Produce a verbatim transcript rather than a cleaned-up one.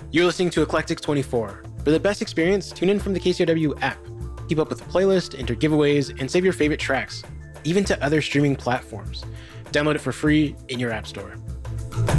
You're listening to Eclectic twenty-four. For the best experience, tune in from the K C O W app. Keep up with the playlist, enter giveaways, and save your favorite tracks, even to other streaming platforms. Download it for free in your app store.